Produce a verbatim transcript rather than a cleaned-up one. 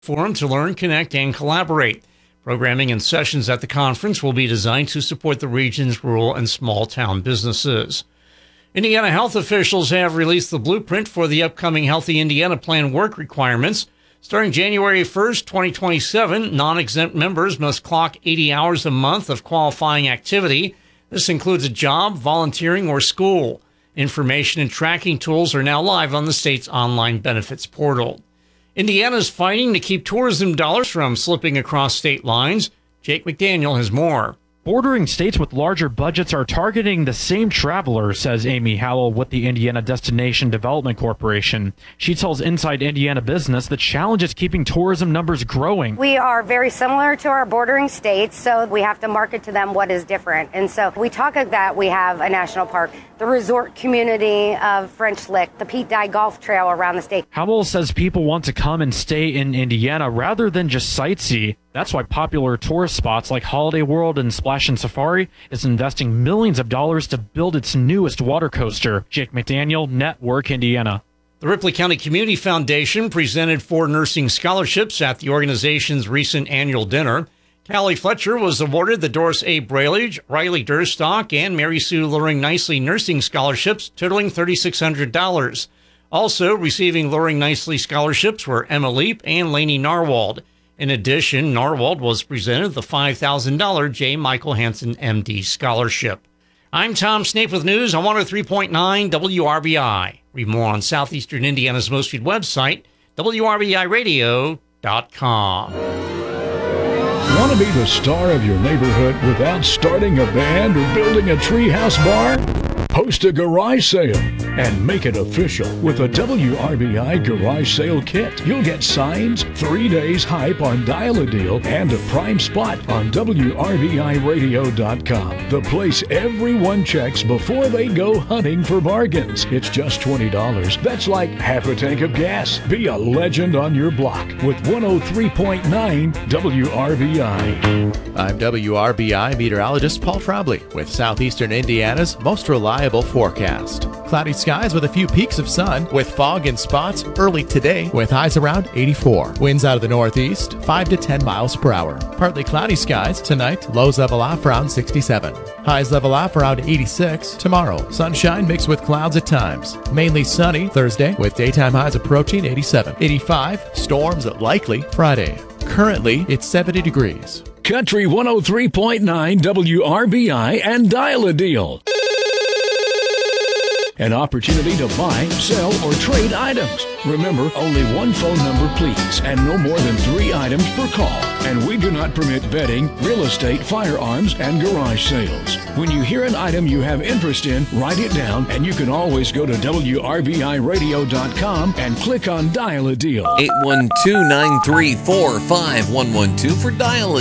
forum to learn, connect, and collaborate. Programming and sessions at the conference will be designed to support the region's rural and small-town businesses. Indiana health officials have released the blueprint for the upcoming Healthy Indiana Plan work requirements. Starting January first, twenty twenty-seven, non-exempt members must clock eighty hours a month of qualifying activity. This includes a job, volunteering, or school. Information and tracking tools are now live on the state's online benefits portal. Indiana's fighting to keep tourism dollars from slipping across state lines. Jake McDaniel has more. Bordering states with larger budgets are targeting the same travelers, says Amy Howell with the Indiana Destination Development Corporation. She tells Inside Indiana Business the challenge is keeping tourism numbers growing. We are very similar to our bordering states, so we have to market to them what is different. And so we talk of that. We have a national park, the resort community of French Lick, the Pete Dye Golf Trail around the state. Howell says people want to come and stay in Indiana rather than just sightsee. That's why popular tourist spots like Holiday World and Splash and Safari is investing millions of dollars to build its newest water coaster. Jake McDaniel, Network Indiana. The Ripley County Community Foundation presented four nursing scholarships at the organization's recent annual dinner. Callie Fletcher was awarded the Doris A. Brailage, Riley Durstock, and Mary Sue Luring Nicely nursing scholarships, totaling three thousand six hundred dollars. Also receiving Luring Nicely scholarships were Emma Leap and Lainey Narwald. In addition, Narwald was presented the five thousand dollars J. Michael Hansen, M D scholarship. I'm Tom Snape with news on one oh three point nine W R B I. Read more on Southeastern Indiana's most viewed website, W R B I radio dot com. Want to be the star of your neighborhood without starting a band or building a treehouse bar? Host a garage sale and make it official with a W R B I garage sale kit. You'll get signs, three days hype on Dial-A-Deal, and a prime spot on W R B I radio dot com. The place everyone checks before they go hunting for bargains. It's just twenty dollars. That's like half a tank of gas. Be a legend on your block with one oh three point nine W R B I. I'm W R B I meteorologist Paul Trombley with Southeastern Indiana's most reliable forecast. Cloudy skies with a few peaks of sun with fog in spots early today with highs around eighty-four. Winds out of the northeast, five to ten miles per hour. Partly cloudy skies tonight, lows level off around sixty-seven. Highs level off around eighty-six. Tomorrow, sunshine mixed with clouds at times. Mainly sunny Thursday with daytime highs approaching eighty-seven. eighty-five, storms likely Friday. Currently, it's seventy degrees. Country one oh three point nine W R B I and Dial-A-Deal. An opportunity to buy, sell, or trade items. Remember, only one phone number, please, and no more than three items per call. And we do not permit betting, real estate, firearms, and garage sales. When you hear an item you have interest in, write it down, and you can always go to W R B I radio dot com and click on Dial-A-Deal. eight one two, nine three four, five one one two for Dial-A-Deal.